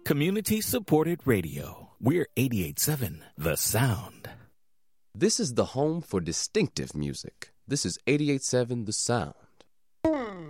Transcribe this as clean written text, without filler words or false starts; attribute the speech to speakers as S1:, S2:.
S1: Community-supported radio. We're 88.7 The Sound.
S2: This is the home for distinctive music. This is 88.7 The Sound.